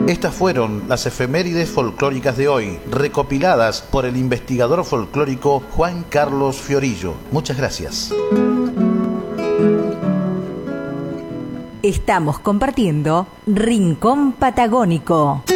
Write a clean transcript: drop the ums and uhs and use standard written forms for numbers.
Estas fueron las efemérides folclóricas de hoy, recopiladas por el investigador folclórico Juan Carlos Fiorillo. Muchas gracias. Estamos compartiendo Rincón Patagónico.